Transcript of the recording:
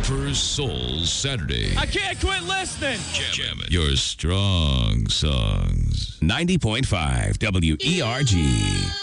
Emperor's Soul Saturday. I can't quit listening. Jamming your strong songs. 90.5 WERG.